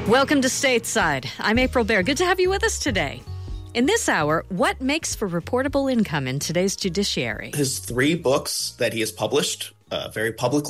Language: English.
Welcome to Stateside. I'm April Baer. Good to have you with us today. In this hour, what makes for reportable income in today's judiciary? His 3 books that he has published very publicly